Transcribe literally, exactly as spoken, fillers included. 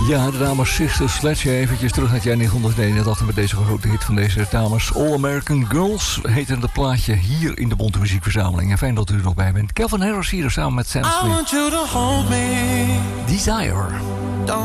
Ja, de dames Sister Sledge, eventjes terug naar het jaar negentien met deze grote hit van deze dames. All American Girls heette het plaatje hier in de Bonte Muziekverzameling. En fijn dat u er nog bij bent. Calvin Harris hier samen met Sam Smith. Desire.